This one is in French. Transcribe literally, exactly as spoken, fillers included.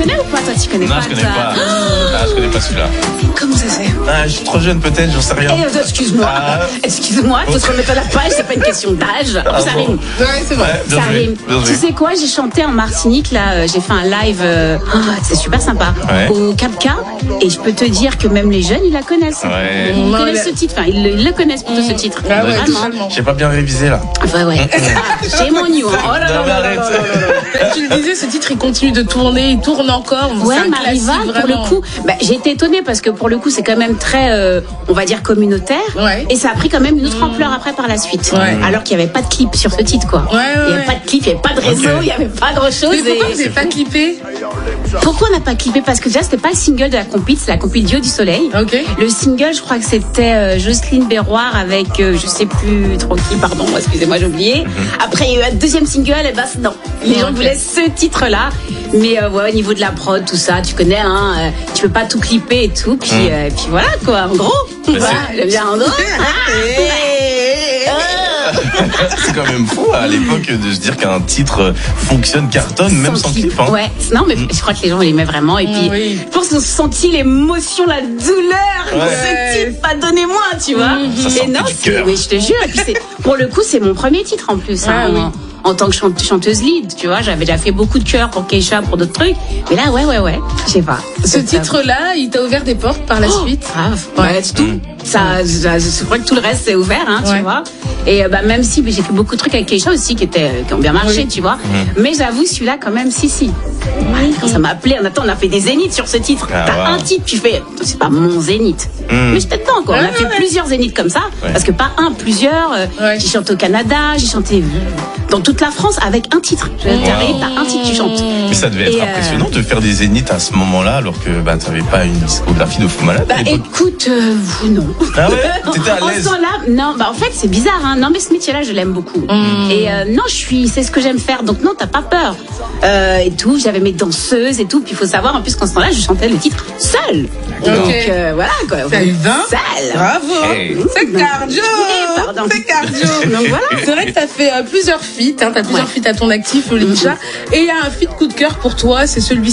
connais ou pas? Toi, tu connais non, pas? Non, je connais toi pas. Ah, je connais pas celui-là. Comment ça se fait? Ah, je suis trop jeune peut-être, j'en sais rien. Eh, excuse-moi. Ah. Excuse-moi, il faut se remettre à la page, c'est pas une question d'âge. Ah, ça bon. rime. Ouais, c'est vrai. Ça rime. Tu sais quoi, j'ai chanté en Martinique, là, j'ai fait un live, euh, oh, c'est super sympa, ouais. au Cap-Ca, et je peux te dire que même les jeunes, ils la connaissent. Ouais. Ils ouais, connaissent ouais. ce titre, enfin, ils le, ils le connaissent plutôt ce titre. Ah ouais, vraiment. J'ai pas bien révisé là. Ouais, ouais. Ah, j'ai mon new. Hein. Oh là là là là là là là. Tu le disais, ce titre, il continue de tourner, il tourne encore. Ouais, Mariva, pour le coup, bah, j'ai été étonnée parce que pour le coup, c'est quand même très, euh, on va dire, communautaire. Ouais. Et ça a pris quand même une autre ampleur après par la suite. Ouais. Alors qu'il n'y avait pas de clip sur ce titre, quoi. Ouais, ouais, il n'y avait ouais. pas de clip, il n'y avait pas de réseau, Okay. il n'y avait pas grand chose. Mais pourquoi et... vous n'avez pas clippé? Pourquoi on n'a pas clippé? Parce que déjà, c'était pas le single de la compil, c'est la compil Dio du Soleil. Ok. Le single, je crois que c'était euh, Jocelyne Berroir avec, euh, je sais plus trop qui, pardon, excusez-moi, j'ai oublié. Après, il y a eu un deuxième single, et ben non. Les gens Ok. voulaient ce titre-là. Mais euh, ouais, au niveau de la prod, tout ça, tu connais, hein, euh, tu peux pas tout clipper et tout. Puis, Mm. euh, puis voilà, quoi, en gros. Mais Voilà, c'est- j'aime bien en gros. C'est quand même fou à l'époque de se dire qu'un titre fonctionne, cartonne, même sans clip. Hein. Ouais, non, mais je crois que les gens l'aimaient vraiment. Et puis, Oui. je pense qu'ils ont senti l'émotion, la douleur que Ouais. ce titre a donné moi, tu vois. Ça Et sortait non, du c'est- cœur. mais je te jure. Et puis c'est, pour le coup, c'est mon premier titre en plus. Ah hein, oui. en, en tant que chante- chanteuse lead, tu vois. J'avais déjà fait beaucoup de chœurs pour Keisha, pour d'autres trucs. Mais là, ouais, ouais, ouais. Je sais pas. Ce titre-là, il t'a ouvert des portes par la Oh, suite. grave. Ouais, c'est tout. Ça, ça, je crois que tout le reste c'est ouvert, hein, Ouais. tu vois. Et euh, bah même si j'ai fait beaucoup de trucs avec Keisha aussi qui étaient qui ont bien marché, Oui. tu vois. Mais j'avoue celui-là quand même, si si. Ouais, quand ça m'a appelé. On attend, on a fait des zéniths sur ce titre. Ah, T'as wow. un titre, tu fais. C'est pas mon zénith. Mm. Mais j'étais dedans quoi. On a Ouais, fait ouais. plusieurs zéniths comme ça, Ouais. parce que pas un, plusieurs. Euh, Ouais. J'ai chanté au Canada, j'ai chanté dans toute la France avec un titre. Je Wow. t'arrive, t'as un titre, tu chantes. Mais ça devait être Et, euh, impressionnant de faire des zéniths à ce moment-là, alors que bah, tu n'avais pas une discographie de fou malade. Bah à l'époque. écoute, euh, vous non. Ah ouais, t'étais à En l'aise. ce temps-là, non, bah en fait c'est bizarre, hein. Non mais ce métier-là, je l'aime beaucoup. Et euh, non, je suis, c'est ce que j'aime faire. Donc non, t'as pas peur euh, et tout. J'avais mes danseuses et tout. Puis il faut savoir en plus qu'en ce temps-là, je chantais le titre seule. Donc Ok. euh, voilà quoi. T'as eu vingt? Seule. Bravo. Hey. C'est cardio. Eh, pardon. C'est cardio. Donc voilà. C'est vrai que t'as fait euh, plusieurs feats, hein, t'as plusieurs Ouais. feats à ton actif, Olympia. Et il y a un feat coup de cœur pour toi, c'est celui-ci.